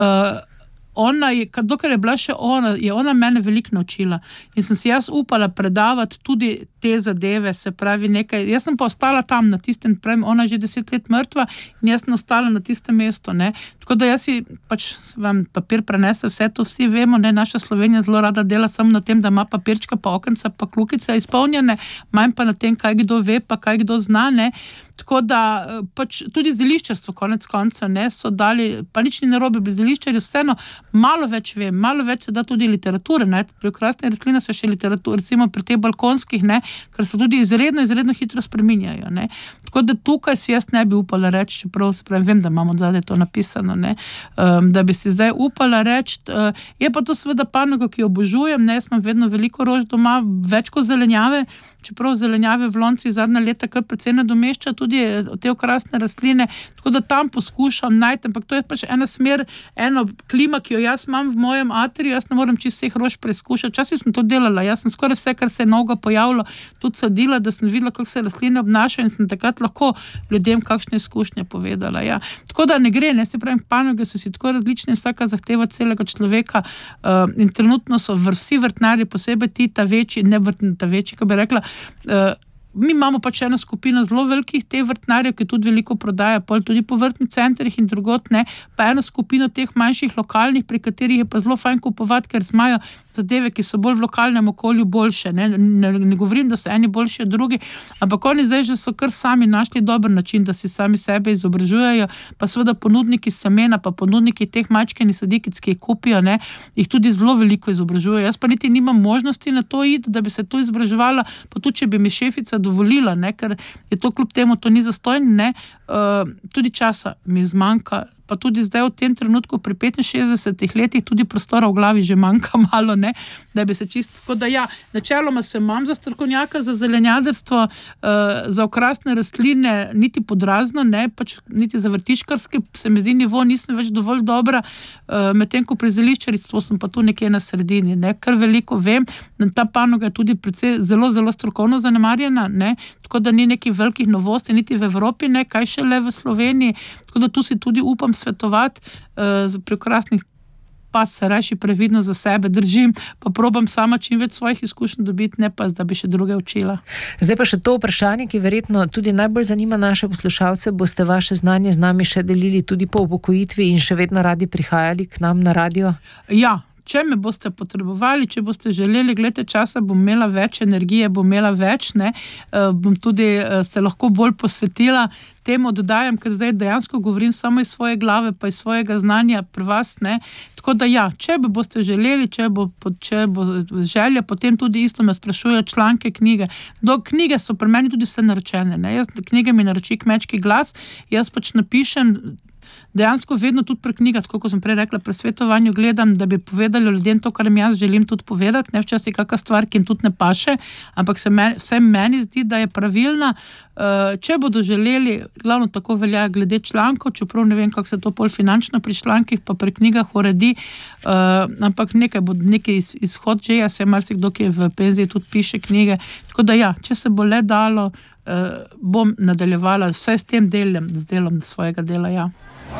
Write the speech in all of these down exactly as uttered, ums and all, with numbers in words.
uh, ona je, dokaj je bila še ona, je ona mene veliko naučila in sem si jaz upala predavati tudi te zadeve, se pravi nekaj, jaz sem pa ostala tam na tistem, pravim, ona je že deset let mrtva in jaz sem ostala na tistem mestu, ne, tako da jaz si pač vam papir prenese, vse to vsi vemo, ne, naša Slovenija zelo rada dela samo na tem, da ima papirčka pa okenca pa klukice izpolnjene, manj pa na tem, kaj kdo ve, pa kaj kdo zna, ne. Tako da pač tudi zeliščarstvo konec konca, ne, so dali, pa nič ni narobe, bi zeliščarji vseeno malo več vem, malo več se da tudi literature, ne, pri okrasne rastline so še literature, recimo pri teh balkonskih, ne, ker se tudi izredno, izredno hitro spreminjajo, ne. Tako da tukaj si jaz ne bi upala reči, čeprav se pravi, vem, da imamo odzadaj to napisano, ne, um, da bi si zdaj upala reči, uh, je pa to seveda panoga, ki jo obožujem, ne, jaz imam vedno veliko rož doma, več kot zelenjave, čeprav zelenjave v lonci zadnja leta kar precej nadomešča tudi te okrasne rastline, tako da tam poskušam najti, ampak to je pač ena smer, eno klima, ki jo jaz imam v mojem atriju, jaz ne morem čisto vseh rož preizkušati, včasih sem to delala, jaz sem skoraj vse, kar se je novega pojavilo, tudi sadila, da sem videla, kako se rastline obnašajo in sem takrat lahko ljudem kakšne izkušnje povedala, ja. Tako da ne gre, ne, se pravim, panoge so si tako različne, vsaka zahteva celega človeka uh, in trenutno so vr, vsi vrtnarji, posebej ti ta večji, ne vrtni ta večji, ko bi rekla, Uh, mi imamo pač eno skupino zelo velikih teh vrtnarjev, ki tudi veliko prodaja, pol tudi po vrtnih centrih in drugot, ne, pa eno skupino teh manjših lokalnih, pri katerih je pa zelo fajn kupovati, ker imajo zadeve, ki so bolj v lokalnem okolju boljše, ne, ne, ne govorim, da so eni boljši od drugi, ampak oni zdaj že so kar sami našli dober način, da si sami sebe izobražujejo, pa seveda ponudniki semena, pa ponudniki teh majčkenih sadikic, ki jih kupijo, ne, jih tudi zelo veliko izobražujejo. Jaz pa niti nimam možnosti na to iti, da bi se to izobraževala, pa tudi, če bi mi šefica dovolila, ne, ker je to kljub temu, to ni zastojno, ne, uh, tudi časa mi zmanjka, pa tudi zdaj v tem trenutku pri petinšestdesetih letih tudi prostora v glavi že manjka malo, ne, da bi se čisto, tako da ja, načeloma se imam za strokovnjaka za zelenjadarstvo, uh, za okrasne rastline, niti podrazno, ne, pač niti za vrtičkarske, se mi zdi nivo, nisem več dovolj dobra, uh, medtem ko pri zeliščarstvu sem pa tu nekje na sredini, ne, kar veliko vem, ta panoga je tudi precej zelo, zelo strokovno zanemarjena, ne, tako da ni nekih velikih novosti, niti v Evropi, ne, kaj šele v Sloveniji, tako da tu si tudi upam svetovati uh, za prekrasnih pa se reši previdno za sebe držim, pa probam sama čim več svojih izkušenj dobiti, ne pa, da bi še druge učila. Zdaj pa še to vprašanje, ki verjetno tudi najbolj zanima naše poslušalce, boste vaše znanje z nami še delili tudi po upokojitvi in še vedno radi prihajali k nam na radio? Ja. Če me boste potrebovali, če boste želeli, glede časa bom imela več energije, bom imela več, ne, bom tudi se lahko bolj posvetila temu dodajam, ker zdaj dejansko govorim samo iz svoje glave, pa iz svojega znanja pri vas, ne, tako da ja, če bi boste želeli, če bo, če bo želja, potem tudi isto me sprašujejo članke, knjige. Do knjige so pri meni tudi vse naročene, ne, jaz knjige mi naroči Kmečki glas, jaz pač napišem, dejansko vedno tudi pri knjigah, tako kot sem prej rekla, pri svetovanju gledam, da bi povedali ljudem to, kar jim jaz želim tudi povedati, ne včasih kakšna stvar, ki jim tudi ne paše, ampak se meni, vse meni zdi, da je pravilna. Uh, če bodo želeli, glavno tako velja glede člankov, čeprav ne vem, kako se to pol finančno pri člankih, pa pri knjigah uredi, uh, ampak nekaj bo, nekaj iz, izhod že, jaz se marsikdo, ki je v penziji, tudi piše knjige, tako da ja, če se bo le dalo, uh, bom nadaljevala vsaj s tem delom, z delom svojega dela, ja.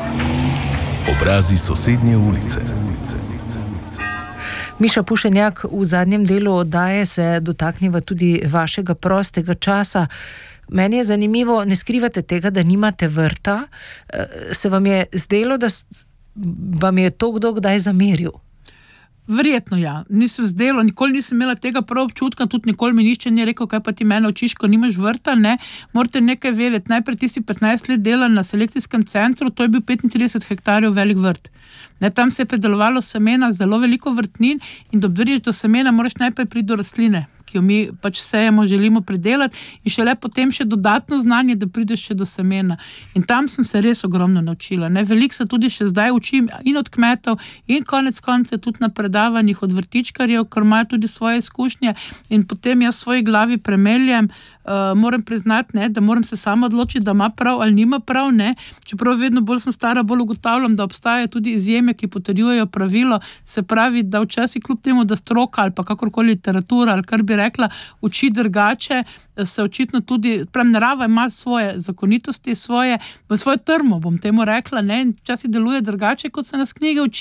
Obrazi sosednje ulice. Miša Pušenjak, v zadnjem delu oddaje se dotakniva tudi vašega prostega časa. Meni je zanimivo, ne skrivate tega, da nimate vrta. Se vam je zdelo, da vam je to kdo kdaj zameril? Verjetno ja, nisem zdelo, nikoli nisem imela tega prav občutka, tudi nikoli mi nišče ni rekel, kaj pa ti mene učiš, ko nimaš vrta, ne, morate nekaj vedeti, najprej ti si petnajst let delala na selekcijskem centru, to je bil petintrideset hektarjev velik vrt. Ne, tam se je predelovalo semena, zelo veliko vrtnin in da obdržiš do semena, moraš najprej priti do rastline, ki jo mi pač sejemo, želimo pridelati in šele potem še dodatno znanje, da prideš še do semena. In tam sem se res ogromno naučila. Ne, veliko se tudi še zdaj učim in od kmetov in konec konca tudi na predavanjih od vrtičkarjev, ker imajo tudi svoje izkušnje in potem jaz v svoji glavi premeljem, Uh, moram priznati, ne, da moram se sama odločiti, da ima prav ali nima prav, ne, čeprav vedno bolj sem stara, bolj ugotavljam, da obstajajo tudi izjeme, ki potrjujejo pravilo, se pravi, da včasih kljub temu, da stroka ali pa kakorkoli literatura ali kar bi rekla, uči drugače, se očitno tudi, pravim, narava ima svoje zakonitosti, svoje, svojo trmo, bom temu rekla, ne, in včasih deluje drugače, kot se nas knjige učijo.